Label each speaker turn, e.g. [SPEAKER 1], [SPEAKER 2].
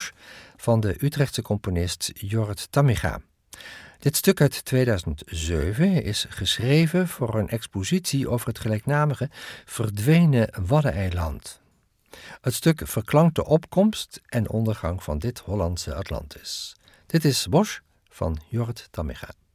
[SPEAKER 1] Bosch van de Utrechtse componist Jorrit Tamminga. Dit stuk uit 2007 is geschreven voor een expositie over het gelijknamige verdwenen Waddeneiland. Het stuk verklankt de opkomst en ondergang van dit Hollandse Atlantis. Dit is Bosch van Jorrit Tamminga.